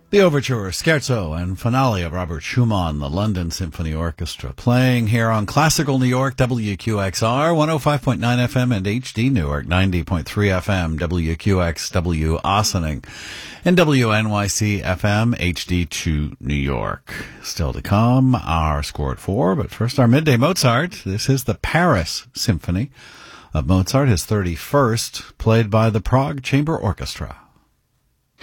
The overture, scherzo, and finale of Robert Schumann, the London Symphony Orchestra, playing here on Classical New York, WQXR, 105.9 FM, and HD Newark, 90.3 FM, WQXW Ossining, and WNYC FM, HD2 New York. Still to come, our score at 4, but first our midday Mozart. This is the Paris Symphony of Mozart, his 31st, played by the Prague Chamber Orchestra.